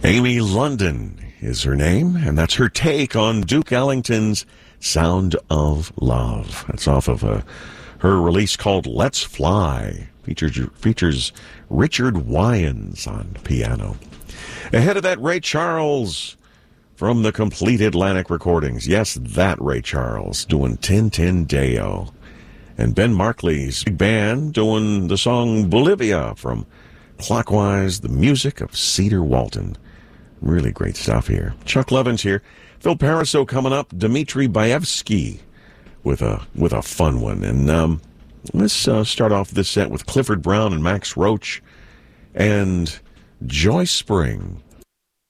Amy London is her name, and that's her take on Duke Ellington's Sound of Love. That's off of her release called Let's Fly. Features Richard Wyans on piano. Ahead of that, Ray Charles from the Complete Atlantic Recordings. Yes, that Ray Charles doing Tin Tin Deo. And Ben Markley's big band doing the song Bolivia from Clockwise, the music of Cedar Walton. Really great stuff here. Chuck Levin's here. Phil Pariseau coming up. Dmitri Baevsky with a fun one. And let's start off this set with Clifford Brown and Max Roach and Joyce Spring.